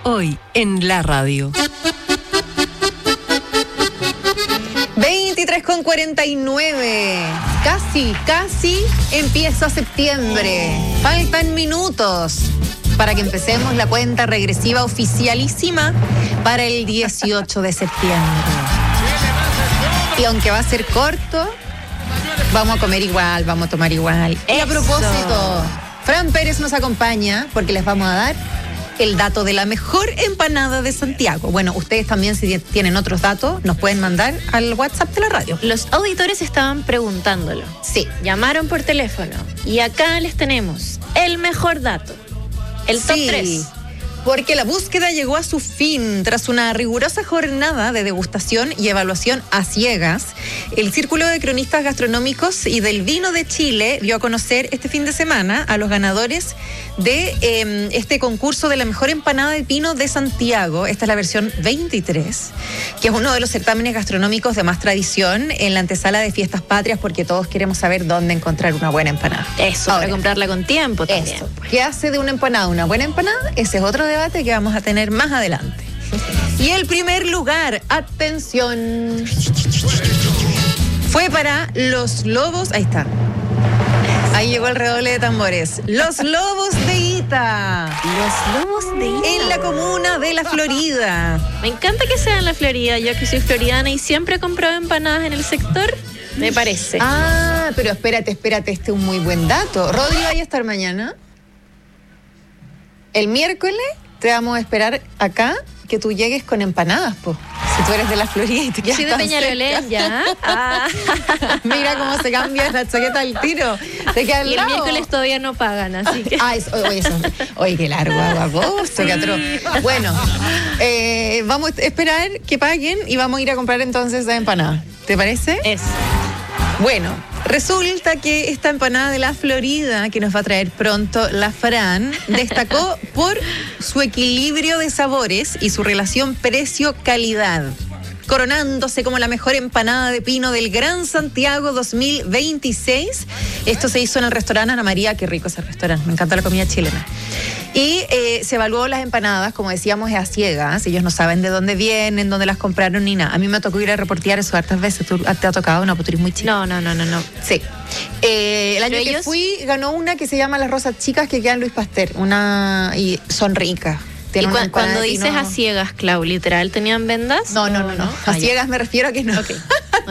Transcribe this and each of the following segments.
hoy en la radio. 23:49. Casi empieza septiembre. Faltan minutos para que empecemos la cuenta regresiva oficialísima para el 18 de septiembre. Y aunque va a ser corto, vamos a comer igual, vamos a tomar igual. Y a propósito, Fran Pérez nos acompaña porque les vamos a dar el dato de la mejor empanada de Santiago. Bueno, ustedes también, si tienen otros datos, nos pueden mandar al WhatsApp de la radio. Los auditores estaban preguntándolo. Sí. Llamaron por teléfono. Y acá les tenemos el mejor dato. El top 3. Porque la búsqueda llegó a su fin tras una rigurosa jornada de degustación y evaluación a ciegas. El Círculo de Cronistas Gastronómicos y del Vino de Chile dio a conocer este fin de semana a los ganadores de este concurso de la mejor empanada de pino de Santiago. Esta es la versión 23, que es uno de los certámenes gastronómicos de más tradición en la antesala de Fiestas Patrias, porque todos queremos saber dónde encontrar una buena empanada. Eso, para comprarla con tiempo también. Eso. ¿Qué hace de una empanada una buena empanada? Ese es otro debate que vamos a tener más adelante. Y el primer lugar, atención, fue para los Lobos. Ahí está. Ahí llegó el redoble de tambores. Los Lobos de Ita. Los Lobos de Ita. En la comuna de La Florida. Me encanta que sea en La Florida. Yo que soy floridana y siempre he comprado empanadas en el sector, me parece. Ah, pero espérate, este es un muy buen dato. Rodri, ¿vaya a estar mañana? El miércoles te vamos a esperar acá que tú llegues con empanadas, po. Si tú eres de La Florida y te quedas Yo soy de tan Peñalolén ya. Mira cómo se cambia la chaqueta al tiro. Te queda al Y el lado. miércoles todavía no pagan, así que... Oye, qué largo, agosto, qué atroz. Bueno, vamos a esperar que paguen y vamos a ir a comprar entonces la empanada. ¿Te parece? Eso. Bueno, resulta que esta empanada de La Florida que nos va a traer pronto la Fran destacó por su equilibrio de sabores y su relación precio-calidad, coronándose como la mejor empanada de pino del Gran Santiago 2026. Esto se hizo en el restaurante Ana María. Qué rico ese restaurante, me encanta la comida chilena. Y se evaluó las empanadas, como decíamos, a ciegas. Ellos no saben de dónde vienen, dónde las compraron ni nada. A mí me tocó ir a reportear eso hartas veces. ¿Te ha tocado? No, pues tú eres muy chica. No. Sí. El año que fui ganó una que se llama Las Rosas Chicas, que queda en Luis Pasteur. Y son ricas. ¿Y cuando dices a ciegas, Clau, literal, tenían vendas? No. A ciegas me refiero a que no. Okay. No,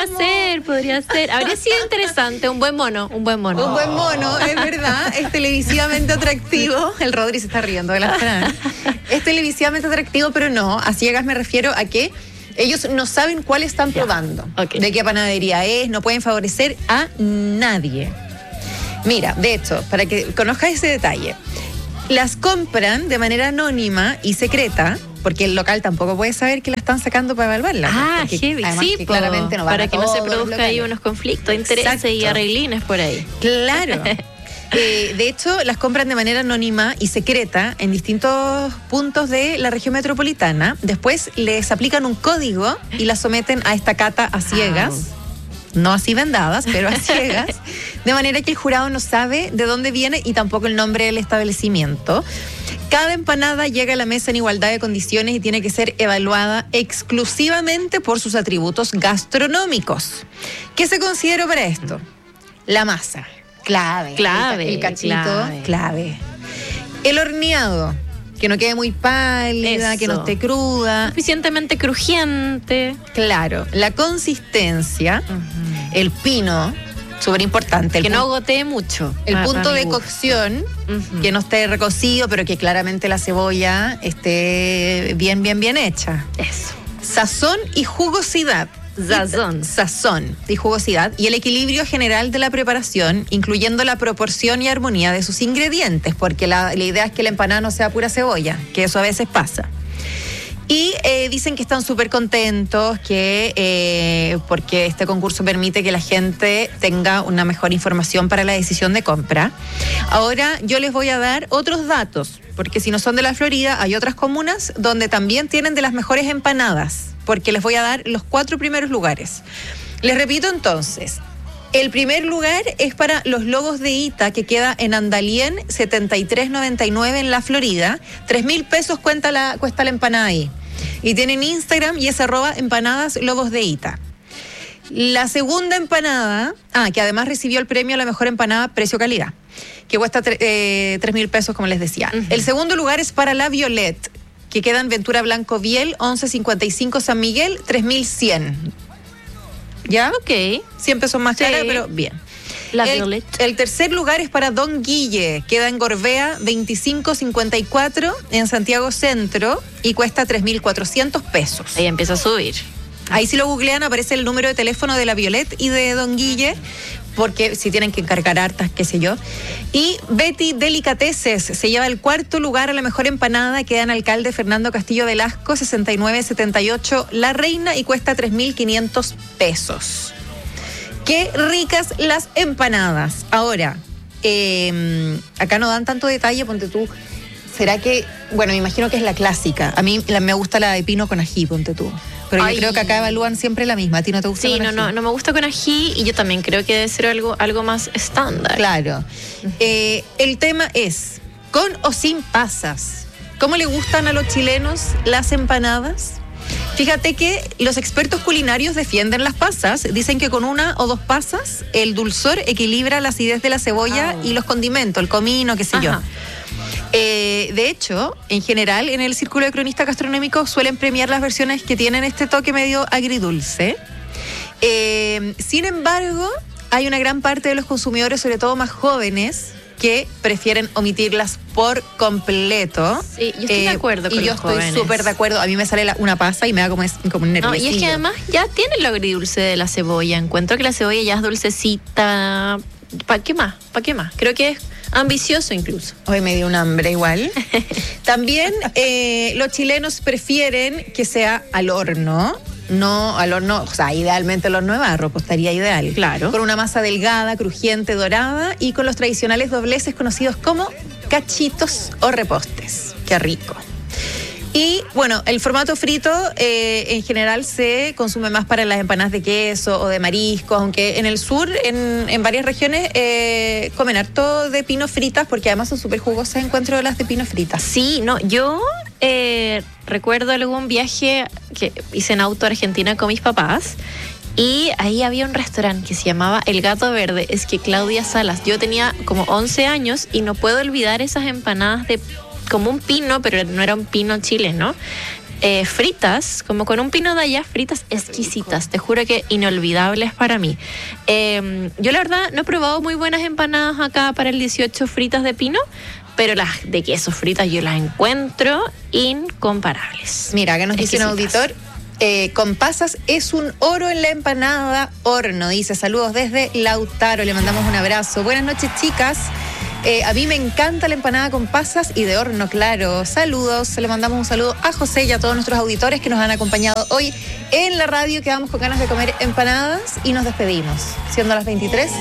podría ser. Habría sido interesante, un buen mono. Un buen mono, es verdad. Es televisivamente atractivo. El Rodri se está riendo de la Fran. Es televisivamente atractivo, pero no. A ciegas me refiero a que ellos no saben cuál están probando. Okay. De qué panadería es, no pueden favorecer a nadie. Mira, de hecho, para que conozcas ese detalle, las compran de manera anónima y secreta, porque el local tampoco puede saber que la están sacando para evaluarla. Heavy, sí, que claramente no van para a que no se todos los produzca ahí locales. unos conflictos de intereses y arreglines por ahí. Claro. De hecho, las compran de manera anónima y secreta en distintos puntos de la región metropolitana. Después les aplican un código y las someten a esta cata a ciegas. No así vendadas, pero a ciegas, de manera que el jurado no sabe de dónde viene y tampoco el nombre del establecimiento. Cada empanada llega a la mesa en igualdad de condiciones y tiene que ser evaluada exclusivamente por sus atributos gastronómicos. ¿Qué se considera para esto? La masa, clave. El cachito, clave. El horneado, que no quede muy pálida, que no esté cruda. Suficientemente crujiente. Claro, la consistencia, el pino, súper importante. Que no gotee mucho. El punto de cocción, que no esté recocido, pero que claramente la cebolla esté bien hecha. Eso. Sazón y jugosidad. Sazón y jugosidad. Y el equilibrio general de la preparación, incluyendo la proporción y armonía de sus ingredientes, porque la idea es que la empanada no sea pura cebolla, que eso a veces pasa. Y dicen que están súper contentos porque este concurso permite que la gente tenga una mejor información para la decisión de compra. Ahora yo les voy a dar otros datos, porque si no son de La Florida, hay otras comunas donde también tienen de las mejores empanadas, porque les voy a dar los 4 primeros lugares. Les repito entonces, El primer lugar es para los Lobos de Ita, que queda en Andalien, 73.99 en la Florida. 3.000 pesos cuesta la empanada ahí. Y tienen Instagram y es @empanadas Lobos de Ita. La segunda empanada, que además recibió el premio a la mejor empanada precio-calidad, que cuesta 3.000 pesos, como les decía. Uh-huh. El segundo lugar es para la Violet, que queda en Ventura Blanco Viel, 1155 San Miguel, 3.100. ¿Ya? Ok. 100 pesos más cara, pero bien. La Violet. El tercer lugar es para Don Guille, queda en Gorbea, 2554 en Santiago Centro y cuesta 3.400 pesos. Ahí empieza a subir. Ahí si lo googlean aparece el número de teléfono de la Violet y de Don Guille, porque si tienen que encargar hartas, qué sé yo. Y Betty Delicateces se lleva el cuarto lugar a la mejor empanada, queda en Alcalde Fernando Castillo Velasco, 6978 La Reina y cuesta 3.500 pesos. Qué ricas las empanadas. Ahora, acá no dan tanto detalle, ponte tú. ¿Será que, bueno, me imagino que es la clásica? A mí me gusta la de pino con ají, ponte tú. Pero yo creo que acá evalúan siempre la misma. ¿A ti no te gusta con ají? No me gusta con ají y yo también creo que debe ser algo más estándar. Claro. El tema es, ¿con o sin pasas? ¿Cómo le gustan a los chilenos las empanadas? Fíjate que los expertos culinarios defienden las pasas. Dicen que con 1 o 2 pasas el dulzor equilibra la acidez de la cebolla y los condimentos, el comino, qué sé yo. De hecho, en general, en el círculo de cronistas gastronómicos suelen premiar las versiones que tienen este toque medio agridulce. Sin embargo, hay una gran parte de los consumidores, sobre todo más jóvenes, que prefieren omitirlas por completo. Sí, yo estoy de acuerdo con los jóvenes. Y yo estoy súper de acuerdo. A mí me sale una pasa y me da como un nerviosillo. No, y es que además ya tiene lo agridulce de la cebolla. Encuentro que la cebolla ya es dulcecita. ¿Para qué más? Creo que es ambicioso incluso. Hoy me dio un hambre igual. También los chilenos prefieren que sea al horno. No al horno, o sea, idealmente el horno de barro, pues estaría ideal. Claro. Con una masa delgada, crujiente, dorada y con los tradicionales dobleces conocidos como cachitos o repostes. Qué rico. Y bueno, el formato frito en general se consume más para las empanadas de queso o de marisco, aunque en el sur, en varias regiones, comen harto de pino fritas, porque además son súper jugosas, encuentro las de pino fritas. Sí, no, yo recuerdo algún viaje que hice en auto a Argentina con mis papás. Y ahí había un restaurante que se llamaba El Gato Verde. Es que Claudia Salas, yo tenía como 11 años y no puedo olvidar esas empanadas de como un pino, pero no era un pino chileno, fritas, como con un pino de allá, fritas exquisitas, te juro que inolvidables para mí. Yo la verdad no he probado muy buenas empanadas acá para el 18 fritas de pino, pero las de queso fritas yo las encuentro incomparables. Mira, acá nos dice un auditor, con pasas es un oro en la empanada horno, dice, saludos desde Lautaro, le mandamos un abrazo. Buenas noches, chicas. A mí me encanta la empanada con pasas y de horno, claro. Saludos, le mandamos un saludo a José y a todos nuestros auditores que nos han acompañado hoy en la radio. Quedamos con ganas de comer empanadas y nos despedimos, siendo las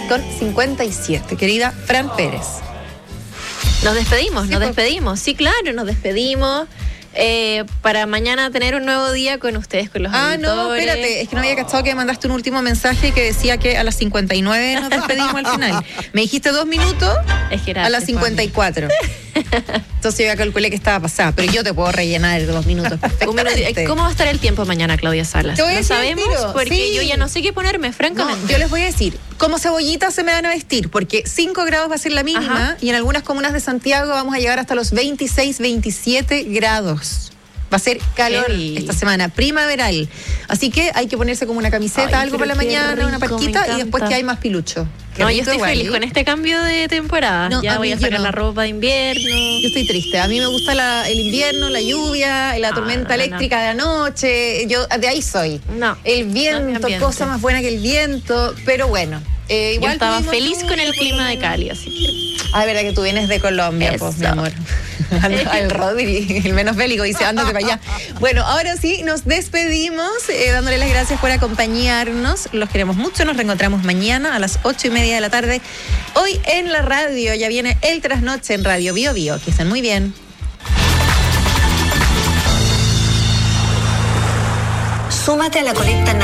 23:57. Querida Fran Pérez. Nos despedimos. Sí, claro, nos despedimos. Para mañana tener un nuevo día con ustedes, con los auditores. No, espérate, es que no había cachado que me mandaste un último mensaje que decía que a las 59 nos despedimos al final. Me dijiste 2 minutos, es que era a las 54. Entonces yo ya calculé que estaba pasada, pero yo te puedo rellenar 2 minutos perfectamente. ¿Cómo va a estar el tiempo mañana, Claudia Salas? No sabemos, porque sí. Yo ya no sé qué ponerme, francamente. No, yo les voy a decir, como cebollitas se me van a vestir, porque 5 grados va a ser la mínima. Ajá. Y en algunas comunas de Santiago vamos a llegar hasta los 26, 27 grados. Va a ser calor esta semana, primaveral. Así que hay que ponerse como una camiseta, algo para la mañana, rico, una parquita, y después que hay más pilucho. No, yo estoy feliz con este cambio de temporada. No, ya voy a sacar la ropa de invierno. Yo estoy triste. A mí me gusta el invierno, la lluvia, la tormenta eléctrica de anoche. Yo de ahí soy. No. El viento, cosa más buena que el viento. Pero bueno. Igual yo estaba feliz con el clima de Cali, así que... Ah, verdad que tú vienes de Colombia, pues, mi amor. Al Rodri, el menos bélico, dice, ándate para allá. Bueno, ahora sí, nos despedimos, dándole las gracias por acompañarnos. Los queremos mucho, nos reencontramos mañana a las 8:30 de la tarde. Hoy en la radio, ya viene el Trasnoche en Radio Bio Bio. Que estén muy bien. Súmate a la colecta